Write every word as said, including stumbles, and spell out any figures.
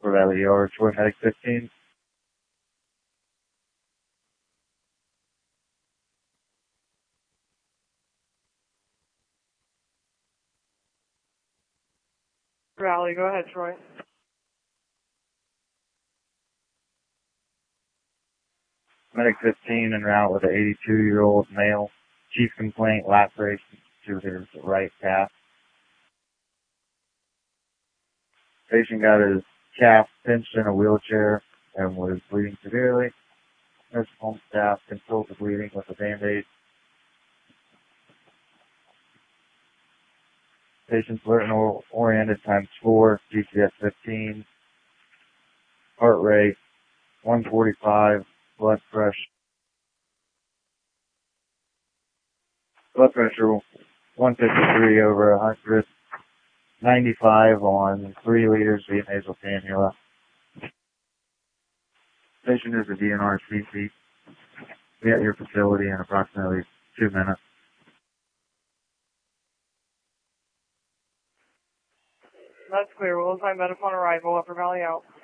Upper Valley E R, Troy Medic fifteen. Valley, go ahead, Troy. Medic fifteen en route with an eighty-two-year-old male. Chief complaint, laceration to his right calf. Patient got his calf pinched in a wheelchair and was bleeding severely. Nursing home staff controlled the bleeding with a Band-Aid. Patient's Lerton oriented times four, G C S fifteen. Heart rate one forty-five, blood pressure. Blood pressure one fifty-three over one hundred, ninety-five on three liters via nasal cannula. Patient is a D N R C C. Be at your facility in approximately two minutes. That's clear. We'll assign med upon arrival. Upper Valley out.